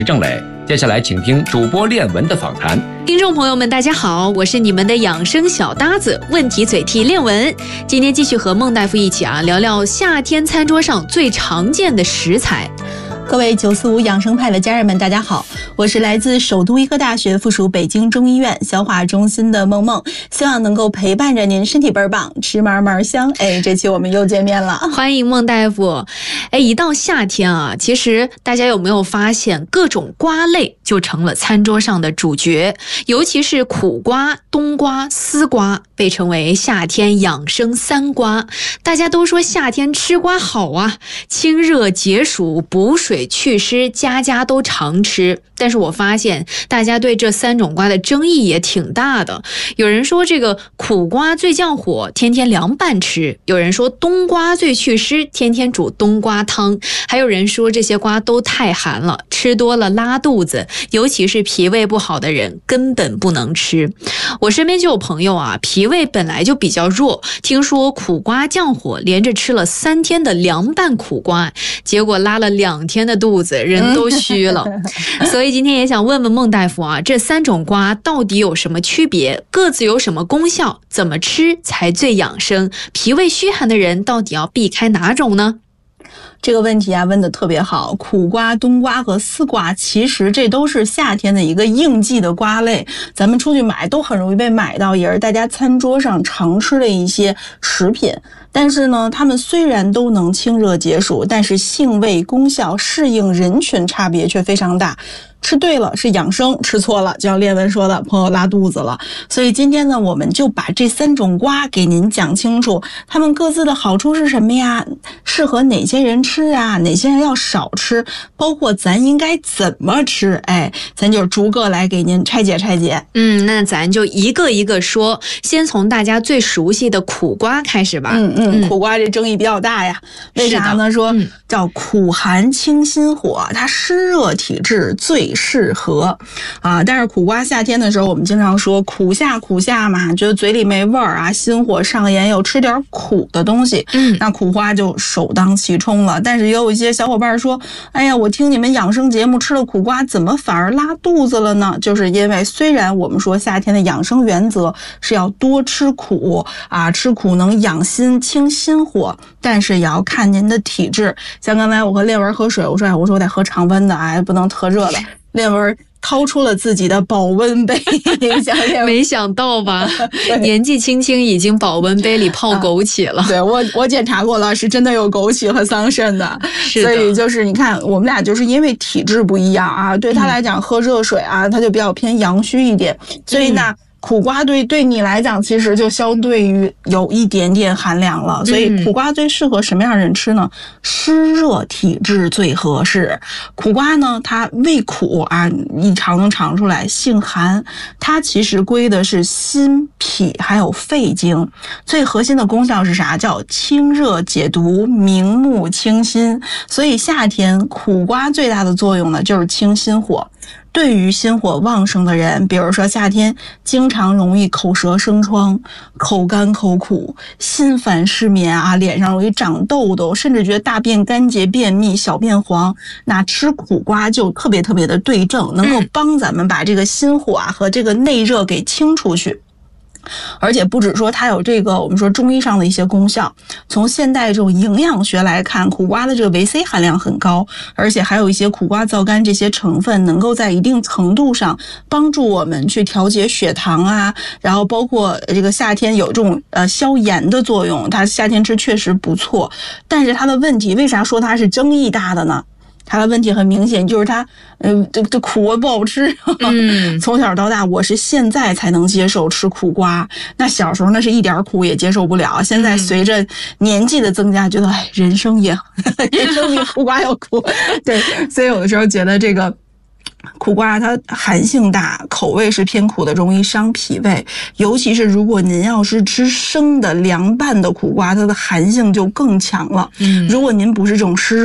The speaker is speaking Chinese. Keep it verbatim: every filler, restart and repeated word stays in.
郑磊。接下来请听主播练文的访谈。 听众朋友们大家好，我是你们的养生小搭子问题嘴替练文。今天继续和孟大夫一起啊聊聊夏天餐桌上最常见的食材。 各位九四五养生派的家人们大家好，我是来自首都医科大学附属北京中医院消化中心的梦梦，希望能够陪伴着您身体倍儿棒，吃嘛嘛香。哎，这期我们又见面了， 欢迎孟大夫。哎，一到夏天啊，其实大家有没有发现各种瓜类就成了餐桌上的主角，尤其是苦瓜、冬瓜、丝瓜被称为夏天养生三瓜。大家都说夏天吃瓜好啊，清热解暑，补水祛湿，家家都常吃。但是我发现大家对这三种瓜的争议也挺大的。有人说这个苦瓜最降火，天天凉拌吃；有人说冬瓜最祛湿，天天煮冬瓜汤；还有人说这些瓜都太寒了，吃多了拉肚子，尤其是脾胃不好的人根本不能吃。我身边就有朋友啊，脾胃本来就比较弱，听说苦瓜降火，连着吃了三天的凉拌苦瓜，结果拉了两天的肚子，人都虚了。所以今天也想问问孟大夫啊，这三种瓜到底有什么区别？各自有什么功效？怎么吃才最养生？脾胃虚寒的人到底要避开哪种呢？ 这个问题啊问得特别好。苦瓜、冬瓜和丝瓜，其实这都是夏天的一个应季的瓜类，咱们出去买都很容易被买到，也是大家餐桌上常吃的一些食品。但是呢，它们虽然都能清热解暑，但是性味、功效、适应人群差别却非常大。吃对了是养生，吃错了就像练文说的，朋友拉肚子了。所以今天呢，我们就把这三种瓜给您讲清楚，它们各自的好处是什么呀？适合哪些人吃啊？哪些人要少吃？包括咱应该怎么吃？哎，咱就逐个来给您拆解拆解。 嗯，那咱就一个一个说，先从大家最熟悉的苦瓜开始吧。 嗯嗯，苦瓜这争议比较大呀。为啥呢？说叫苦寒清心火，它湿热体质最适合啊。但是苦瓜夏天的时候，我们经常说苦夏苦夏嘛，觉得嘴里没味儿啊，心火上炎，又吃点苦的东西，嗯，那苦瓜就首当其冲了。但是也有一些小伙伴说，哎呀，我听你们养生节目吃了苦瓜，怎么反而拉肚子了呢？就是因为虽然我们说夏天的养生原则是要多吃苦啊，吃苦能养心清心火，但是也要看您的体质。像刚才我和练文喝水，我说哎，我说我得喝常温的，哎，不能特热的。练文掏出了自己的保温杯， 没想到吧？年纪轻轻已经保温杯里泡枸杞了。 啊、对我，我检查过了，是真的有枸杞和桑葚的。 是的。 所以就是你看，我们俩就是因为体质不一样啊，对他来讲喝热水啊，他就比较偏阳虚一点，所以呢。嗯苦瓜对对你来讲其实就相对于有一点点寒凉了，所以苦瓜最适合什么样的人吃呢？湿热体质最合适。苦瓜呢，它味苦啊，一尝能尝出来，性寒，它其实归的是心脾还有肺经，最核心的功效是啥？叫清热解毒、明目清心。所以夏天苦瓜最大的作用呢，就是清心火。对于心火旺盛的人，比如说夏天经常容易口舌生疮、口干口苦、心烦失眠啊，脸上容易长痘痘，甚至觉得大便干结、便秘、小便黄，那吃苦瓜就特别特别的对症，能够帮咱们把这个心火啊和这个内热给清出去。而且不止说它有这个我们说中医上的一些功效，从现代这种营养学来看，苦瓜的这个维 C 含量很高，而且还有一些苦瓜皂苷这些成分能够在一定程度上帮助我们去调节血糖啊，然后包括这个夏天有这种呃消炎的作用，它夏天吃确实不错。但是它的问题为啥说它是争议大的呢？它的问题很明显，就是它，嗯、呃，这这苦不好吃。嗯，从小到大，我是现在才能接受吃苦瓜。那小时候那是一点苦也接受不了。现在随着年纪的增加，觉得哎，人生也人生比苦瓜要苦。对，所以有的时候觉得这个。苦瓜它寒性大，口味是偏苦的，容易伤脾胃。尤其是如果您要是吃生的凉拌的苦瓜，它的寒性就更强了。嗯，如果您不是这种湿